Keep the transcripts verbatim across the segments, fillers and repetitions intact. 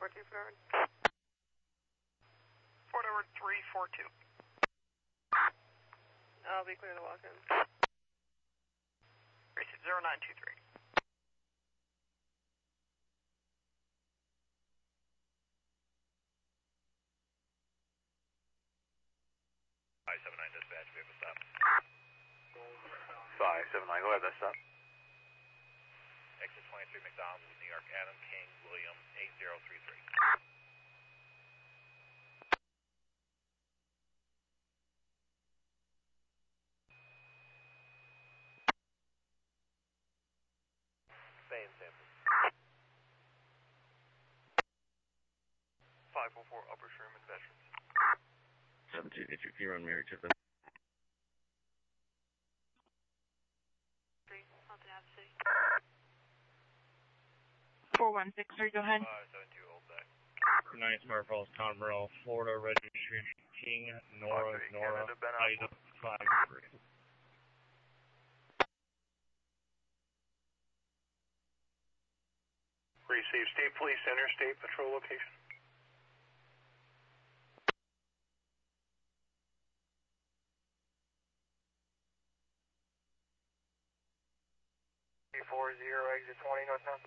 four two, forward. Fort Edward three four two. I'll be clear to walk in. Receive zero nine two three. five seven nine dispatch, we have a stop. five seven nine, go ahead, that's stop. Exit twenty-three McDonald's, New York, Adam King, William, eight zero three three. Stay in Sanford. five four four, Upper Sherman, Veterans. seventeen, get your key run mirror to the... four one six three, go ahead. five seven two, Old Back. Nine Smart Falls, Conroe, Florida, registry King, Nora, Fox, Nora, Canada, Ben Ida, Apple. five three. Receive State Police Interstate Patrol location. three four zero, exit twenty, northbound.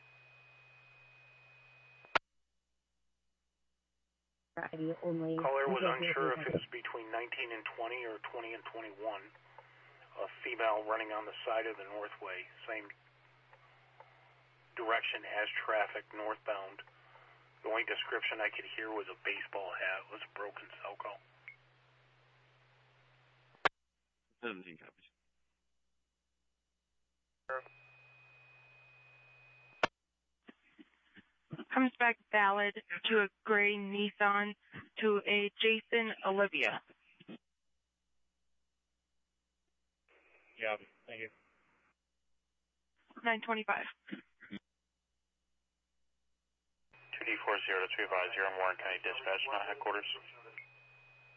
Only Caller was unsure if it was between nineteen and twenty or twenty and twenty-one. A female running on the side of the Northway, same direction as traffic, northbound. The only description I could hear was a baseball hat. It was a broken cell call. seventeen copies. Comes back valid to a gray Nissan to a Jason Olivia. Yeah, thank you. nine twenty-five. two D four zero to three five zero, Warren County Dispatch, not headquarters.